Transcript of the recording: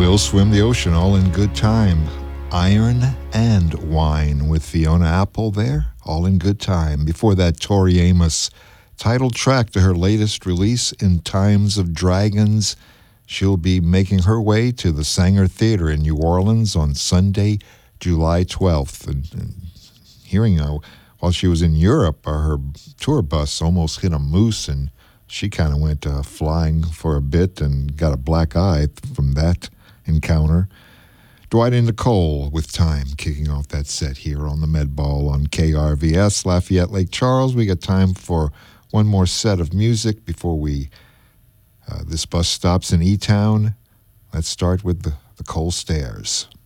We'll swim the ocean all in good time. Iron and Wine with Fiona Apple there, all in good time. Before that, Tori Amos, title track to her latest release, In Times of Dragons. She'll be making her way to the Sanger Theater in New Orleans on Sunday, July 12th. And hearing while she was in Europe, her tour bus almost hit a moose, and she kind of went flying for a bit and got a black eye from that encounter. Dwight and Nicole with Time, kicking off that set here on the Med Ball on KRVS, Lafayette Lake Charles. We got time for one more set of music before this bus stops in E-Town. Let's start with the Cole Stairs.